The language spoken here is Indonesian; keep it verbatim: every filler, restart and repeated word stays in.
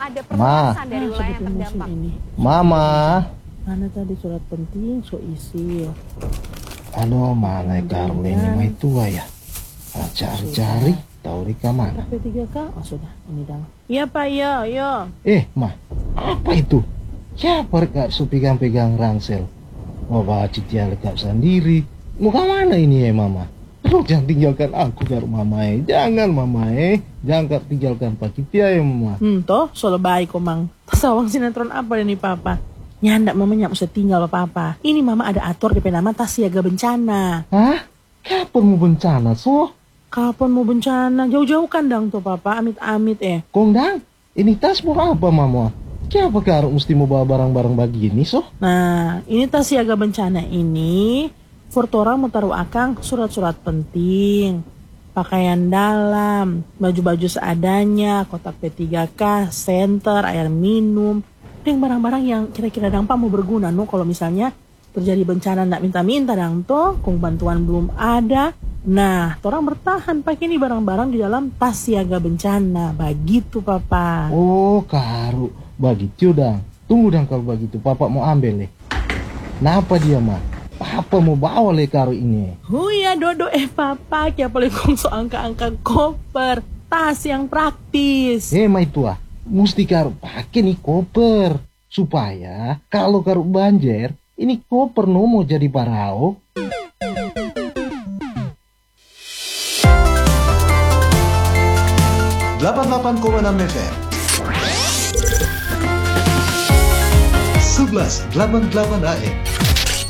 ada Ma. perluasan dari Ah, wilayah yang seperti musim terdampak. ini. Mama. Mana tadi surat penting so isi. Aduh, mana karo ini mah tua ya. Ah, cari-cari tahu di mana. P tiga K, oh sudah, ini dong. Iya Pak, iya, iya. Eh, Ma, apa itu? Siapa kak su pegang-pegang ransel? Mau bawa Citia lekap sendiri. Mau ke mana ini ya, Mama? Aduh, jangan tinggalkan aku karo Mama eh. Jangan, Mama eh. Jangan tinggalkan Pak Citia ya, Mama. Hmm, toh, soal baik kok, Mang. Tasawang sinetron apa ini, Papa? Nyandak Mama nyak usah tinggal, Papa. Ini Mama ada atur di nama tas siaga bencana. Hah? Kapan mau bencana, so? Kapan mau bencana? Jauh-jauh kan dang tuh, Papa. Amit-amit eh. Kondang, ini tas mau apa, Mama? Siapa karo mesti mau bawa barang-barang begini, so? Nah, ini tas siaga bencana ini Fortora mau taruh akang surat-surat penting, pakaian dalam, baju-baju seadanya, kotak P tiga K, senter, air minum, dan barang-barang yang kira-kira dampak mau berguna no kalau misalnya terjadi bencana ndak minta-minta dang toh, kung bantuan belum ada. Nah, orang bertahan pakai ini barang-barang di dalam tas siaga bencana. Begitu, Papa. Oh, karo. Begitu, dang. Tunggu dang kalau begitu. Papa mau ambil, leh. Kenapa dia, Ma? Papa mau bawa, leh, karo ini. Oh ya, Dodo. Eh, Papa. Kaya boleh kongso angka-angka koper. Tas yang praktis. Eh, Ma itu ah. Mesti karo pakai nih koper. Supaya kalau karo banjir, ini koper no mau jadi parao. delapan puluh delapan koma enam F M sebelas delapan puluh delapan A M